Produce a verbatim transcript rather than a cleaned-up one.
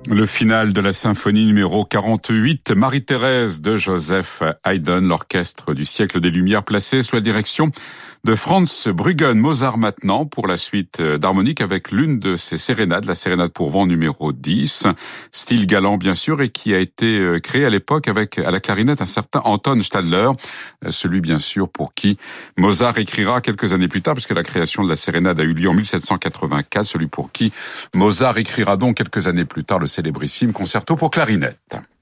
Le final de la symphonie numéro quarante-huit, Marie-Thérèse de Joseph Haydn, l'orchestre du siècle des Lumières placé sous la direction de Franz Bruggen. Mozart maintenant pour la suite d'harmonique avec l'une de ses sérénades, la sérénade pour vent numéro dix, style galant bien sûr, et qui a été créé à l'époque avec à la clarinette un certain Anton Stadler, celui bien sûr pour qui Mozart écrira quelques années plus tard, puisque la création de la sérénade a eu lieu en mille sept cent quatre-vingt-quatre, celui pour qui Mozart écrira donc quelques années plus tard le célébrissime concerto pour clarinette.